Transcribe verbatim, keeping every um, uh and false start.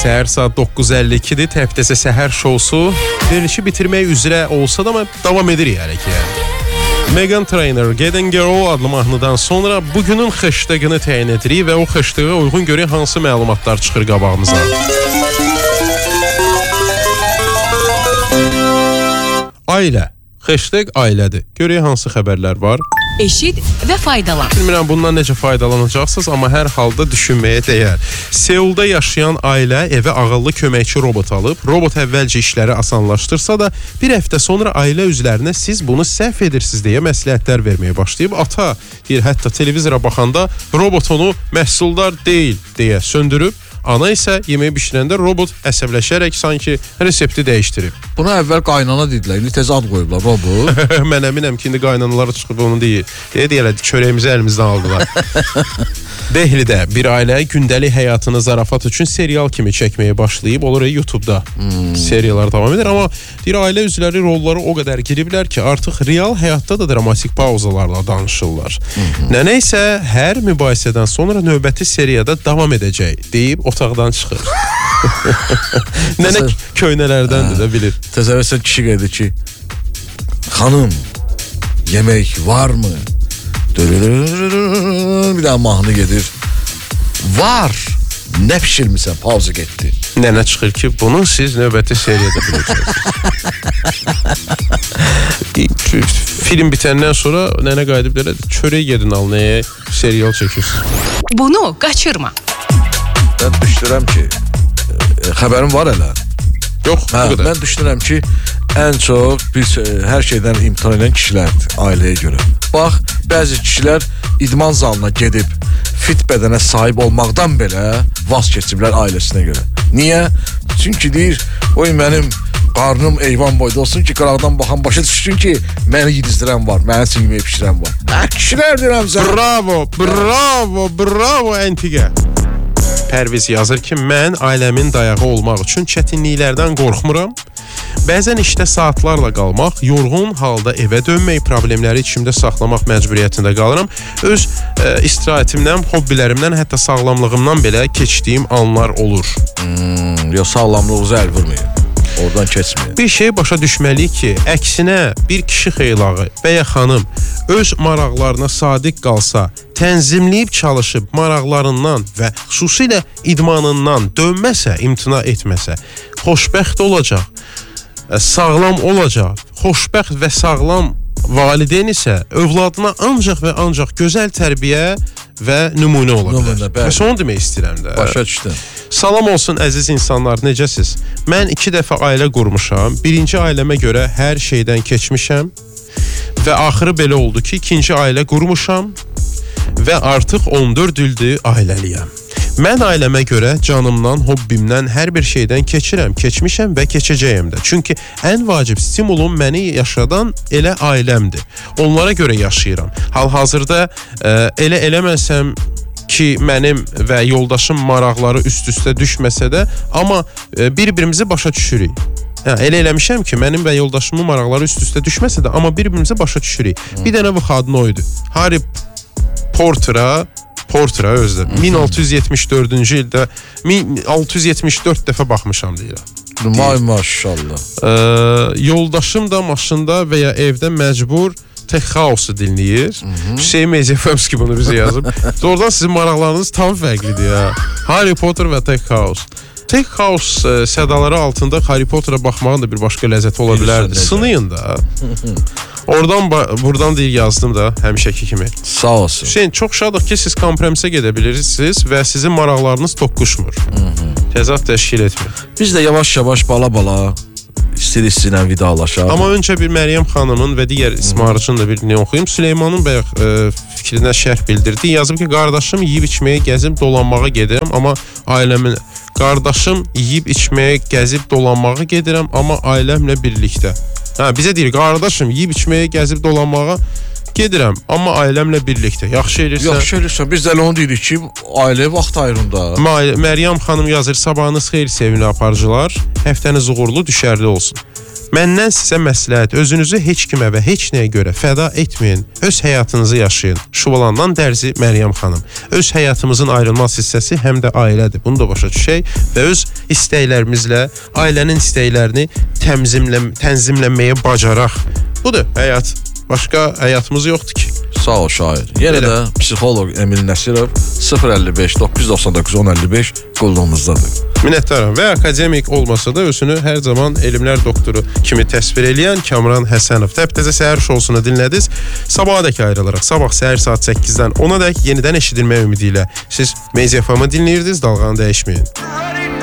Səhər saat doqquz əlli ikidir. Təftəsə səhər şousu verilişi bitirmək üzrə olsa da ama davam edir yəni ki. Meghan Trainor Get and Go adlı mahnıdan sonra bugünün hashtagını təyin edirik və o hashtaga uyğun görək hansı məlumatlar çıxır qabağımıza. Ailə. Hashtag ailədir. Görək hansı xəbərlər var. Eşit və faydalan. Bilmirəm bundan necə faydalanacaqsınız, amma hər halda düşünməyə dəyər. Seulda yaşayan ailə evə ağıllı köməkçi robot alıb. Robot əvvəlcə işləri asanlaşdırsa da, bir həftə sonra ailə üzvlərinə siz bunu səhv edirsiniz deyə məsləhətlər verməyə başlayıb. Ata deyir, hətta televizora baxanda robot onu məhsuldar deyil deyə söndürüb. Ana isə yeməyi bişirəndə robot əsəbləşərək sanki resepti dəyişdirib. Buna əvvəl qaynana dedilər, indi tez ad qoyublar robot. Mən əminəm ki, indi qaynanaları çıxıb onu deyir. Deyə deyirlər, çörəyimizi əlimizdən aldılar. Dehlidə bir ailə gündəlik həyatını zarafat üçün serial kimi çəkməyə başlayıb. Olur YouTube'da hmm. seriyalar davam edir. Amma deyir, ailə üzvləri rolları o qədər giriblər ki, artıq real həyatda da dramatik pauzalarla danışırlar. Hmm. Nənə isə hər mübahisədən sonra növbəti seriyada davam edəcək deyib otaqdan çıxır. Nənə köynələrdəndir də bilir. Təsəvvürsən kişi qeydir ki, xanım, yemək var mı? Bir daha mahnı gedir. Var. Ne pişirmişsən? Pauza getdi. Nənə çıxır ki, bunu siz növbəti seriyada biləcəksiniz. Film bitəndən sonra nənə qayıdıb deyir, çörək yedin al, nəyə serial çəkirsiniz? Bunu qaçırma. Mən düşünürəm ki, e, xəbərim var hələ. Yox, hə, mən düşünürəm ki, ən çox biz e, hər şeydən imtina edən kişilərdir ailəyə görə. Bax, bəzi kişilər idman zalına gedib fit bədənə sahib olmaqdan belə vaz keçiblər ailəsinə görə. Niyə? Çünki deyir, oy mənim qarnım eyvan boyda olsun ki, qıraqdan baxan başa düşsün ki, məni yedizdirən var, məni silməyə pişirən var. Hə, kişilər deyirəm sən. Bravo, bravo, bravo Əntiqə. Pərviz yazır ki, mən ailəmin dayağı olmaq üçün çətinliklərdən qorxmuram. Bəzən işdə saatlarla qalmaq, yorğun halda evə dönmək, problemləri içimdə saxlamaq məcburiyyətində qalıram. Öz e, istirahətimdən, hobbilərimdən, hətta sağlamlığımdan belə keçdiyim anlar olur. Hmm, yox, sağlamlığınızı əl vurmayın. Oradan keçməyin. Bir şey başa düşməliyik ki, əksinə bir kişi xeylağı və ya xanım öz maraqlarına sadiq qalsa, tənzimləyib çalışıb maraqlarından və xüsusilə idmanından dönməsə, imtina etməsə, xoşbəxt olacaq, sağlam olacaq. Xoşbəxt və sağlam valideyn isə övladına ancaq və ancaq gözəl tərbiyə və nümunə ola bilər. Bəs onu demək istəyirəm də. Başa düşdüm. Salam olsun əziz insanlar, necəsiz? Mən iki dəfə ailə qurmuşam. Birinci ailəmə görə hər şeydən keçmişəm və axırı belə oldu ki, ikinci ailə qurmuşam və artıq on dörd ildir ailəliyəm. Mən ailəmə görə canımdan, hobbimdən hər bir şeydən keçirəm, keçmişəm və keçəcəyəm də. Çünki ən vacib stimulum məni yaşadan elə ailəmdir. Onlara görə yaşayıram. Hal-hazırda e, elə eləməsəm ki, mənim və yoldaşım maraqları üst-üstə düşməsə də, amma e, bir-birimizi başa düşürük. Hə, elə eləmişəm ki, mənim və yoldaşımın maraqları üst-üstə düşməsə də, amma bir-birimizi başa düşürük. Bir dənə bu xadın oydu. Harry Potter'a Porter'a özdə min altı yüz yetmiş dördüncü ildə min altı yüz yetmiş dörd dəfə baxmışam deyirəm. May maşallah. Ee, yoldaşım da maşında və ya evdə məcbur Tech House-u dinləyir. Hüseyin Mezefemski bunu bizə yazıb. Doğrudan sizin maraqlarınız tam fərqlidir ya. Harry Potter və Tech House. Tech House e, sədaları altında Harry Potter'a baxmağın da bir başqa ləzzəti ola bilərdi. Sınıyın da. Oradan buradan deyil yazdım da həmişəki kimi. Sağ olsun. Hüseyin, çox şadıq ki, siz konferansa gedə bilirsiniz və sizin maraqlarınız toqquşmur. Təzad təşkil etmir. Biz də yavaş-yavaş bala-bala istir-istir ilə vidalaşaq. Amma öncə bir Məryəm xanımın və digər İsmarıcın da birini oxuyum. Süleymanın bayaq e, fikrinə şərh bildirdi. Yazıb ki, qardaşım yeyib içməyə, gəzib dolanmağa gedirəm, amma ailəmin qardaşım yeyib içməyə, gəzib dolanmağa gedirəm, amma ailəmlə birlikdə. Hə, bizə deyir, qardaşım yeyib içməyə, gəzib dolanmağa gedirəm, amma ailəmlə birlikdə. Yaxşı elirsən. Yaxşı elirsən. Biz də onu deyirik ki, ailə vaxt ayırında. Məryəm xanım yazır, sabahınız xeyir sevimli aparıcılar. Həftəniz uğurlu, düşərli olsun. Məndən sizə məsləhət, özünüzü heç kimə və heç nəyə görə fəda etməyin. Öz həyatınızı yaşayın. Şuvalandan Dərzi Məryəm xanım. Öz həyatımızın ayrılmaz hissəsi həm də ailədir. Bunu da başa düşək və öz istəklərimizlə ailənin istəklərini təmzimlə, tənzimləməyə bacaraq. Budur həyat. Başqa həyatımız yoxdur ki. Sağ ol şair. Yenə Belə. də psixoloq Emil Nəsirov sıfır əlli beş doqquz yüz doxsan doqquz on əlli beş qulluğumuzdadır. Minnətdaram və akademik olmasa da özünü hər zaman elmlər doktoru kimi təsvir eləyən Kamran Həsənov. Təptəzə səhər şousunu dinlədiniz. Sabaha dək ayrılaraq, sabah səhər saat səkkizdən ona dək yenidən eşidilmə ümidi ilə siz Media F M-i dinləyirdiniz, dalğanı dəyişməyin.